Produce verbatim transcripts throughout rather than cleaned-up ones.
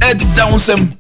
Ed down some.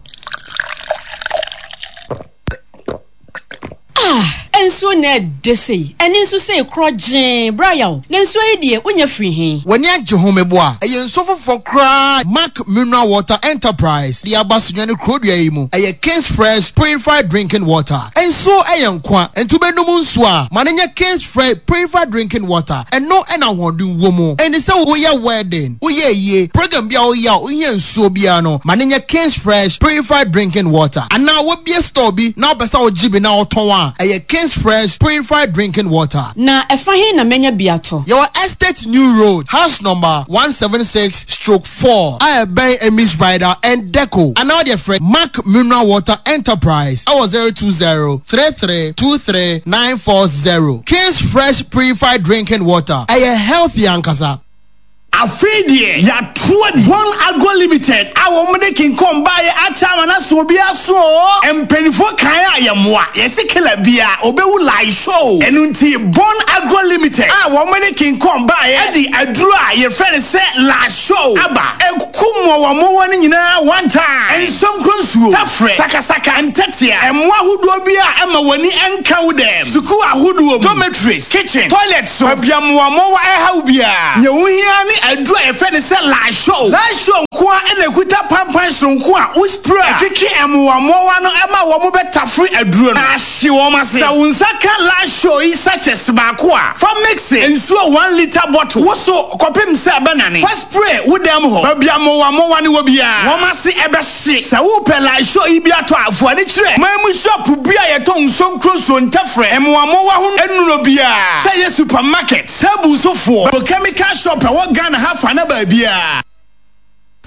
Ah, and so Ned Desi, and in so say crojin, Brian, then so idea when you're free him. When you're Jehomeboa, a yen suffer for cry, Mark Mineral Water Enterprise, the Abasunian Crodiaimu, a King's Fresh purified drinking water, and so a young qua, and to Benumuswa, Mananya King's Fresh purified drinking water, and no and I want do womo, and it's a we are wedding, we ye ye, program be all ya, we and so biano, Mananya King's Fresh purified drinking water, and now what be a story, now Bessa Jibi now Towa. A King's Fresh purified drinking water. Na efahin na menya biato. Your estate new road, house number one seven six stroke four. I bay a Miss Rider and Deco. And now dear friend Mark Mineral Water Enterprise. I was zero two zero three three two three nine four zero. King's Fresh purified drinking water. A healthy ankasa. Afedie ya tuadi one agro limited awo mede kin kom bae atama na so bia so empenifo kan ayemwa yesikela bia obewu live show enunti Bon Agro Limited awo mede kin kom bae edi aduru a ye friend say la show aba ekumo wo mo woni nyina one time ensonkronsuo tafre sakasaka antetia emwa hudo bia ema woni enka wo dem suku ahudo dormitories kitchen toilet so abiamwa mo wa eha bia nyewuhia ni adru e fe ne se la show la show kwa ene kuta pampan sonko a uspray twetwe emwa mowa no ema wo mo betafre adru no ahye wo mase sa unsaka la show yi sachets ba ko a fa mix ensuo one liter bottle wo so kopem se banane fa spray wo dem ho babia mowa mowa ne wo bia wo mase ebe hye sa wo pe la show yi bia to afo ani kire mamu shop bia ye to nsonkro so ntafre emwa mowa ho enuro bia say supermarket sabu sofo chemical shop e wo Ghana half an ababia.